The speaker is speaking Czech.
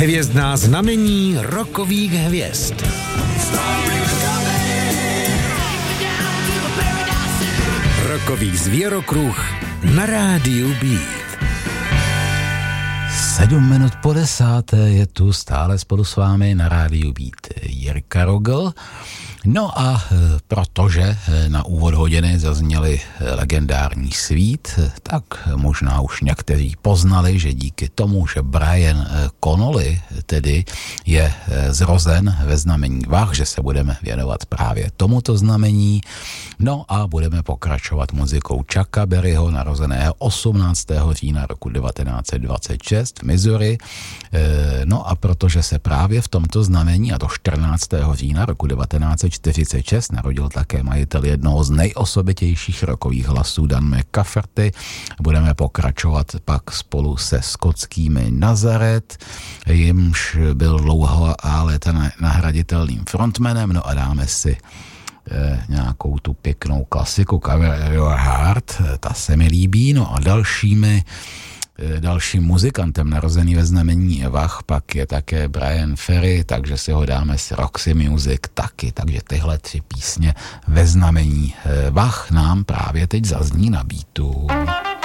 Hvězdná znamení rockových hvězd. Rockový zvěrokruh na rádiu Beat. 7:50 je tu stále spolu s vámi na rádiu Beat Jirka Rogl. No a protože na úvod hodiny zazněly legendární Sweet, tak možná už někteří poznali, že díky tomu, že Brian Connolly tedy je zrozen ve znamení vah, že se budeme věnovat právě tomuto znamení. No a budeme pokračovat muzikou Chucka Berryho, narozeného 18. října roku 1926 v Missouri. No a protože se právě v tomto znamení, a to 14. října roku 1946, narodil také majitel jednoho z nejosobitějších rockových hlasů Dan McCafferty. Budeme pokračovat pak spolu se skotskými Nazareth, jimž byl dlouho a léta nahraditelným frontmanem. No a dáme si nějakou tu pěknou klasiku Cover Your Heart, ta se mi líbí. No a dalším muzikantem narozený ve znamení vah pak je také Brian Ferry, takže si ho dáme s Roxy Music taky, takže tyhle 3 písně ve znamení vah nám právě teď zazní na beatu.